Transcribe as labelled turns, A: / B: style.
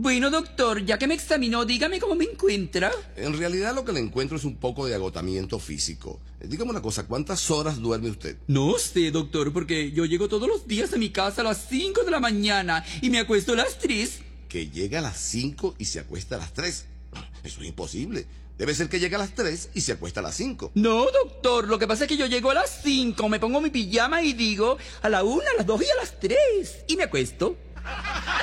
A: Bueno, doctor, ya que me examinó, dígame cómo me encuentra.
B: En realidad lo que le encuentro es un poco de agotamiento físico. Dígame una cosa, ¿cuántas horas duerme usted?
A: No sé, doctor, porque yo llego todos los días a mi casa a las 5 de la mañana y me acuesto a las 3.
B: Que llega a las 5 y se acuesta a las 3. Eso es imposible. Debe ser que llega a las 3 y se acuesta a las 5.
A: No, doctor, lo que pasa es que yo llego a las 5, me pongo mi pijama y digo a la 1, a las 2 y a las 3. Y me acuesto.